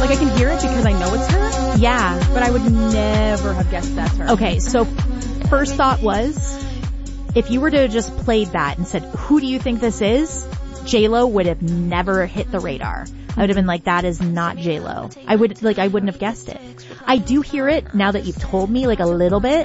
Like, I can hear it because I know it's her. Yeah. But I would never have guessed that's her. Okay, so first thought was, if you were to have just played that and said, who do you think this is? J-Lo would have never hit the radar. I would have been like, that is not J-Lo. I wouldn't have guessed it. I do hear it now that you've told me, like, a little bit.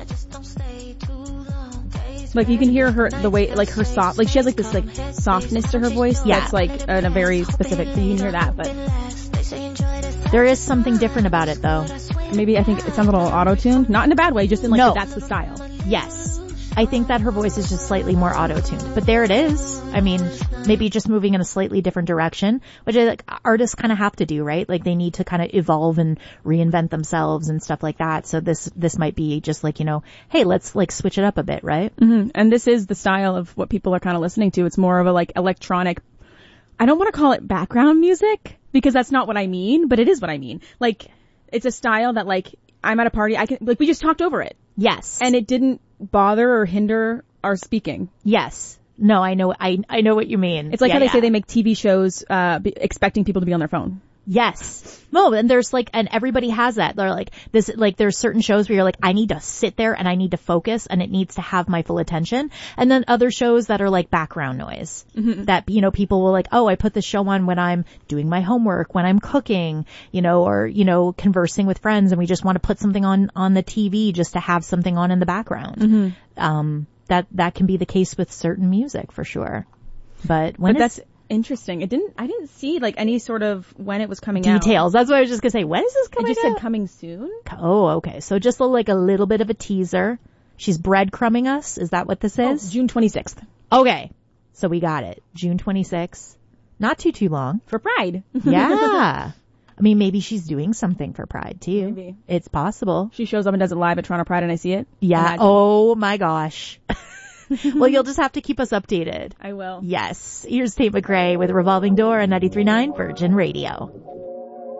Like, you can hear her, the way, like, her soft, like, she has, like, this, like, softness to her voice. Yeah. That's, like, in a very specific, so you can hear that, but There is something different about it, though. maybe I think it sounds a little auto-tuned. Not in a bad way, just in, like, No. that's the style. Yes. I think that her voice is just slightly more auto-tuned. But there it is. I mean, maybe just moving in a slightly different direction, which like artists kind of have to do, right? Like they need to kind of evolve and reinvent themselves and stuff like that. So this might be just like, hey, let's like switch it up a bit, right? Mm-hmm. And this is the style of what people are kind of listening to. It's more of a like electronic, I don't want to call it background music because that's not what I mean, but it is what I mean. Like, it's a style that like, I'm at a party, we just talked over it. Yes. And it didn't bother or hinder our speaking. Yes. No, I know what you mean. It's like how they say they make TV shows, expecting people to be on their phone. Yes. No, and there's like, and everybody has that. They're like, this, like, there's certain shows where you're like, I need to sit there and I need to focus and it needs to have my full attention. And then other shows that are like background noise that, people will like, oh, I put this show on when I'm doing my homework, when I'm cooking, or, conversing with friends and we just want to put something on the TV just to have something on in the background. That can be the case with certain music for sure. But that's interesting. I didn't see like any sort of when it was coming out. Details. That's what I was just gonna say. When is this coming out? It just said coming soon. Oh, okay. So just like a little bit of a teaser. She's breadcrumbing us. Is that what this is? June 26th. Okay. So we got it. June 26th. Not too long. For Pride. Yeah. I mean, maybe she's doing something for Pride too. Maybe. It's possible. She shows up and does it live at Toronto Pride and I see it. Yeah. Imagine. Oh my gosh. Well, you'll just have to keep us updated. I will. Yes. Here's Tate McRae with Revolving Door on 93.9 Virgin Radio.